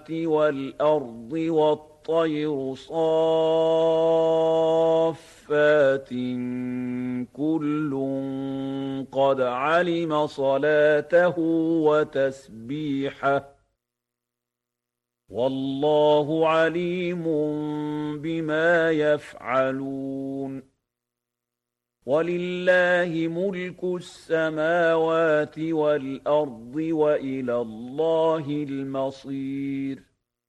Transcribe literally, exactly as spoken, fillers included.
والأرض والطير صافات كل قد علم صلاته وتسبيحه والله عليم بما يفعلون ولله ملك السماوات والأرض وإلى الله المصير